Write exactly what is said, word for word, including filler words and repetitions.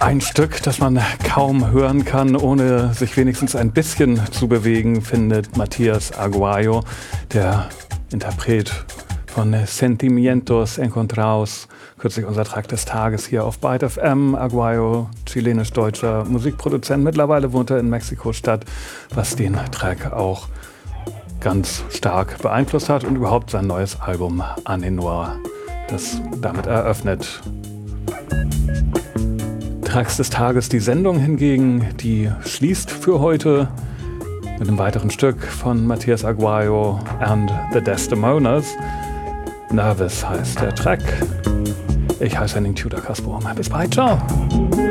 Ein Stück, das man kaum hören kann, ohne sich wenigstens ein bisschen zu bewegen, findet Matías Aguayo, der Interpret von Sentimientos Encontrados, kürzlich unser Track des Tages hier auf Byte F M. Aguayo, chilenisch-deutscher Musikproduzent, mittlerweile wohnt er in Mexiko-Stadt, was den Track auch ganz stark beeinflusst hat und überhaupt sein neues Album Année Noire, das damit eröffnet. Tracks des Tages, die Sendung hingegen, die schließt für heute mit einem weiteren Stück von Matías Aguayo and the Desdemonas. Nervous heißt der Track. Ich heiße Henning Tudor-Kasper. Bis bald, ciao.